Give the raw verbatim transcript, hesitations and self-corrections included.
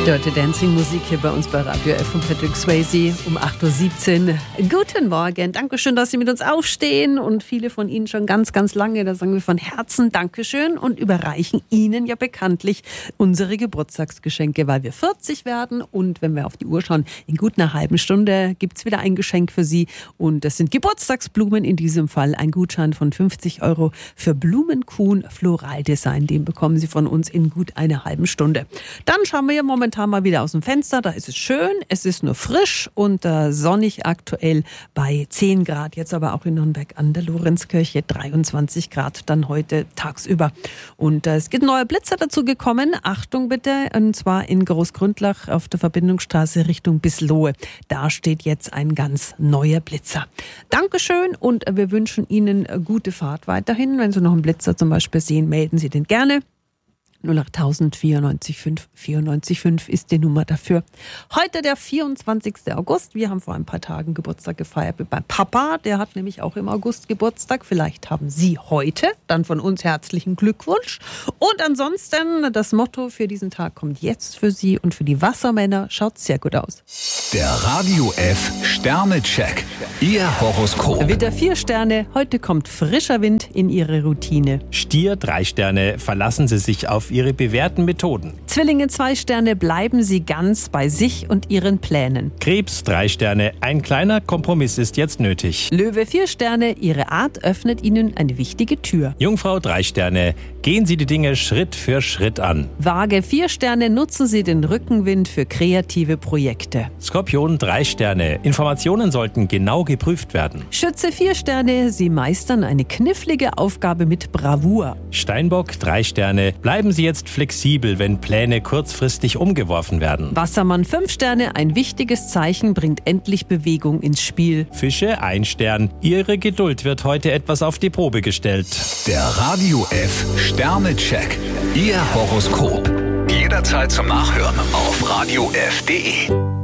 Dirty Dancing Musik hier bei uns bei Radio F von Patrick Swayze um acht Uhr siebzehn. Guten Morgen, Dankeschön, dass Sie mit uns aufstehen und viele von Ihnen schon ganz, ganz lange. Da sagen wir von Herzen Dankeschön und überreichen Ihnen ja bekanntlich unsere Geburtstagsgeschenke, weil wir vierzig werden und wenn wir auf die Uhr schauen, in gut einer halben Stunde gibt es wieder ein Geschenk für Sie und das sind Geburtstagsblumen, in diesem Fall ein Gutschein von fünfzig Euro für Blumenkuhn Floraldesign. Den bekommen Sie von uns in gut einer halben Stunde. Dann schauen wir ja momentan mal wieder aus dem Fenster. Da ist es schön, es ist nur frisch und äh, sonnig aktuell bei zehn Grad. Jetzt aber auch in Nürnberg an der Lorenzkirche dreiundzwanzig Grad dann heute tagsüber. Und äh, es gibt ein neuer Blitzer dazu gekommen. Achtung bitte, und zwar in Großgründlach auf der Verbindungsstraße Richtung Bislohe. Da steht jetzt ein ganz neuer Blitzer. Dankeschön und wir wünschen Ihnen gute Fahrt weiterhin. Wenn Sie noch einen Blitzer zum Beispiel sehen, melden Sie den gerne. null acht tausend vierundneunzig fünf vierundneunzig fünf ist die Nummer dafür. Heute der vierundzwanzigster August. Wir haben vor ein paar Tagen Geburtstag gefeiert mit meinem Papa. Der hat nämlich auch im August Geburtstag. Vielleicht haben Sie heute dann von uns herzlichen Glückwunsch. Und ansonsten, das Motto für diesen Tag kommt jetzt für Sie und für die Wassermänner. Schaut sehr gut aus. Der Radio F Sternecheck. Ihr Horoskop. Widder vier Sterne. Heute kommt frischer Wind in Ihre Routine. Stier drei Sterne. Verlassen Sie sich auf Ihre bewährten Methoden. Zwillinge zwei Sterne, bleiben Sie ganz bei sich und Ihren Plänen. Krebs drei Sterne, ein kleiner Kompromiss ist jetzt nötig. Löwe vier Sterne, Ihre Art öffnet Ihnen eine wichtige Tür. Jungfrau drei Sterne, gehen Sie die Dinge Schritt für Schritt an. Waage vier Sterne, nutzen Sie den Rückenwind für kreative Projekte. Skorpion drei Sterne, Informationen sollten genau geprüft werden. Schütze vier Sterne, Sie meistern eine knifflige Aufgabe mit Bravour. Steinbock drei Sterne, bleiben Sie jetzt flexibel, wenn Pläne kurzfristig umgeworfen werden. Wassermann fünf Sterne, ein wichtiges Zeichen bringt endlich Bewegung ins Spiel. Fische ein Stern, Ihre Geduld wird heute etwas auf die Probe gestellt. Der Radio F Sternecheck. Ihr Horoskop. Jederzeit zum Nachhören auf radio f punkt de.